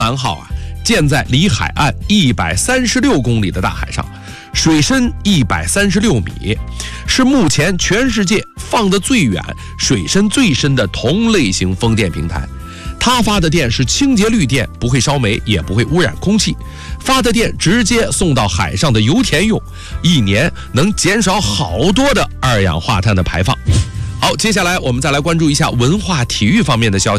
南号啊，建在离海岸136公里的大海上，水深136米，是目前全世界放得最远、水深最深的同类型风电平台。它发的电是清洁绿电，不会烧煤，也不会污染空气。发的电直接送到海上的油田用，一年能减少好多的二氧化碳的排放。好，接下来我们再来关注一下文化体育方面的消息。